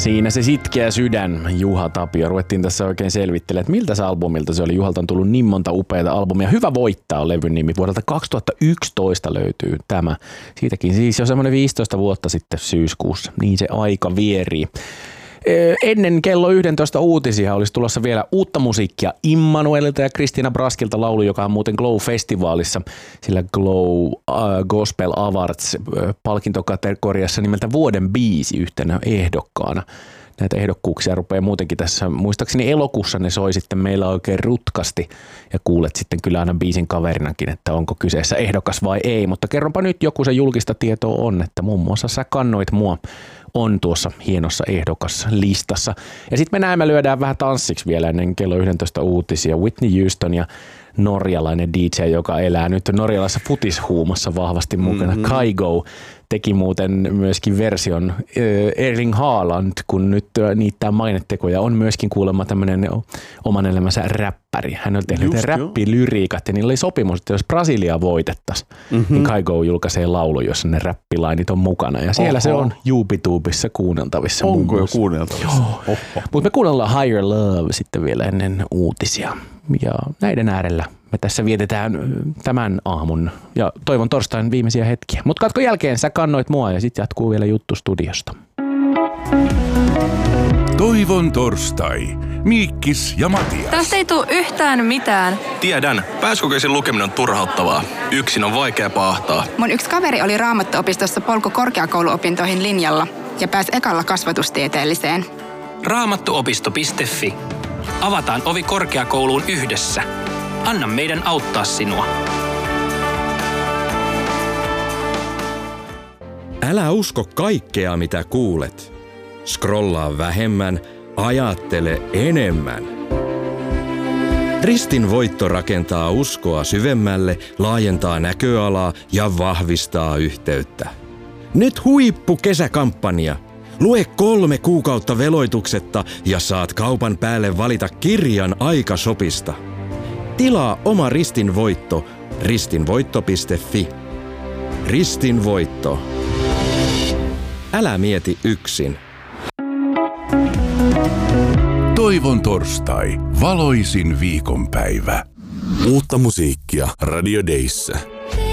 Siinä se sitkeä sydän, Juha Tapio. Ruvettiin tässä oikein selvittelemään, että miltä se albumilta se oli. Juhalta on tullut niin monta upeata albumia. Hyvä voittaa on levyn nimi. Vuodelta 2011 löytyy tämä. Siitäkin siis jo semmoinen 15 vuotta sitten syyskuussa. Niin se aika vierii. Ennen kello 11 uutisia olisi tulossa vielä uutta musiikkia Immanuelilta ja Kristiina Braskilta laulu, joka on muuten Glow-festivaalissa, sillä Glow Gospel Awards palkintokategoriassa nimeltä vuoden biisi yhtenä ehdokkaana. Näitä ehdokkuuksia rupeaa muutenkin tässä, muistaakseni elokuussa ne soi sitten meillä oikein rutkasti ja kuulet sitten kyllä aina biisin kaverinakin, että onko kyseessä ehdokas vai ei, mutta kerronpa nyt joku se julkista tietoa on, että muun muassa Sä kannoit mua on tuossa hienossa ehdokaslistassa. Ja sitten me lyödään vähän tanssiksi vielä ennen kello 11 uutisia. Whitney Houston ja norjalainen DJ, joka elää nyt norjalaisessa futishuumassa vahvasti mukana. Kygo teki muuten myöskin version Erling Haaland, kun nyt niittää mainetekoja, on myöskin kuulemma tämmöinen oman elämänsä räppäri. Hän on tehnyt räppilyriikat ja niillä oli sopimus, että jos Brasilia voitettaisiin, niin Kygo julkaisee laulu, jossa ne räppilainit on mukana. Ja siellä se on YouTubessa kuunneltavissa. Onko jo kuunneltavissa? Mutta me kuunnellaan Higher Love sitten vielä ennen uutisia. Ja näiden äärellä me tässä vietetään tämän aamun ja toivon torstain viimeisiä hetkiä. Mutta katkon jälkeen Sä kannoit mua ja sitten jatkuu vielä juttu studiosta. Toivon torstai. Miikkis ja Matias. Tästä ei tule yhtään mitään. Tiedän. Pääsykokeisen lukeminen on turhauttavaa. Yksin on vaikea paahtaa. Mun yksi kaveri oli Raamattuopistossa polku korkeakouluopintoihin linjalla ja pääsi ekalla kasvatustieteelliseen. Raamattuopisto.fi. Avataan ovi korkeakouluun yhdessä. Anna meidän auttaa sinua. Älä usko kaikkea, mitä kuulet. Scrollaa vähemmän, ajattele enemmän. Ristin voitto rakentaa uskoa syvemmälle, laajentaa näköalaa ja vahvistaa yhteyttä. Nyt huippukesäkampanja. Lue 3 kuukautta veloituksetta ja saat kaupan päälle valita kirjan aikasopista. Tilaa oma Ristin voitto ristinvoitto.fi. Ristin voitto. Älä mieti yksin. Toivon torstai. Valoisin viikonpäivä. Uutta musiikkia Radio Dayssä.